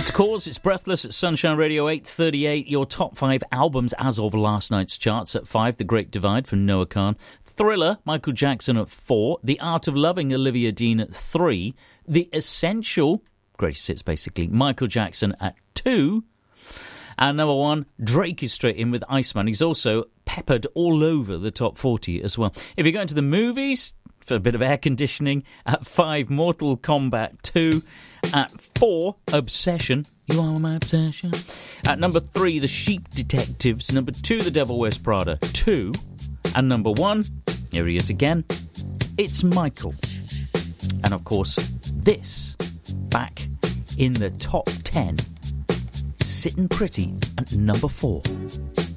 It's Cause, it's Breathless at Sunshine Radio 838. Your top 5 albums as of last night's charts. At 5, The Great Divide from Noah Kahan. Thriller, Michael Jackson at 4. The Art of Loving, Olivia Dean at 3. The Essential, greatest hits basically, Michael Jackson at 2. And number 1, Drake is straight in with Iceman. He's also peppered all over the top 40 as well. If you're going to the movies, for a bit of air conditioning, at 5, Mortal Kombat 2. At 4, Obsession. You are my obsession. At number 3, The Sheep Detectives. Number 2, The Devil Wears Prada 2. And number 1, here he is again, it's Michael. And of course, this, back in the top 10, sitting pretty at number 4.